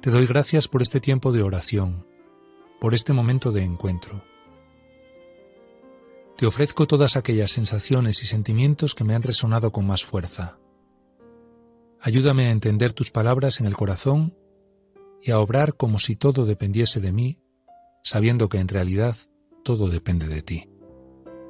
Te doy gracias por este tiempo de oración, por este momento de encuentro. Te ofrezco todas aquellas sensaciones y sentimientos que me han resonado con más fuerza. Ayúdame a entender tus palabras en el corazón y a obrar como si todo dependiese de mí, sabiendo que en realidad todo depende de ti.